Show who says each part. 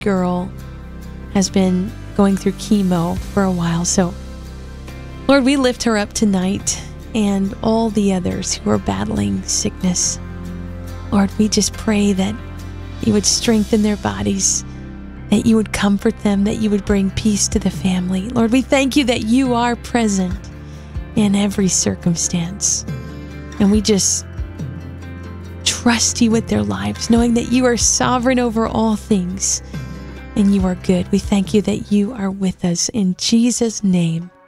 Speaker 1: girl has been going through chemo for a while. So, Lord, we lift her up tonight and all the others who are battling sickness. Lord, we just pray that you would strengthen their bodies, that you would comfort them, that you would bring peace to the family. Lord, we thank you that you are present in every circumstance. And we just trust you with their lives, knowing that you are sovereign over all things and you are good. We thank you that you are with us. In Jesus' name,